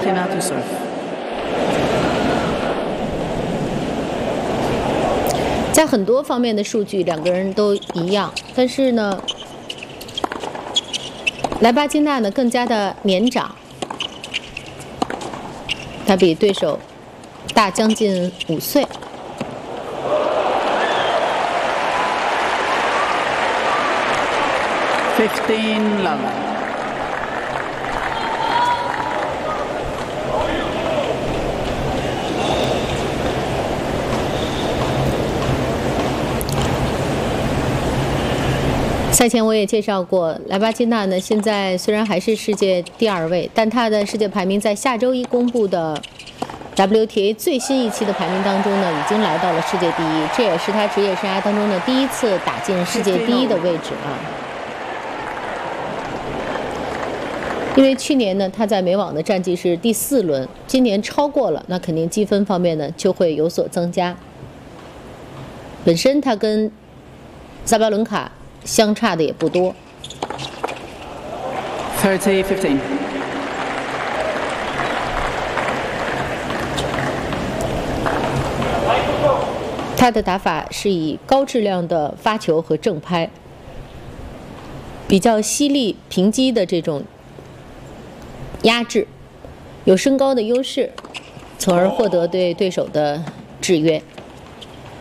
Renato serve. 在很多方面的数据，两个人都一样，但是呢，莱巴金娜呢更加的年长，他比对手大将近5岁。 15 love. 赛前我也介绍过，莱巴金娜呢，现在虽然还是世界第2位，但她的世界排名在下周一公布的 WTA 最新一期的排名当中呢，已经来到了世界第1，这也是她职业生涯当中的第1次打进世界第1的位置啊。因为去年呢，她在美网的战绩是第4轮，今年超过了，那肯定积分方面呢就会有所增加。本身她跟萨巴伦卡相差的也不多。 30-15. 他的打法是以高质量的发球和正拍，比较犀利平击的这种压制，有身高的优势，从而获得对对手的制约。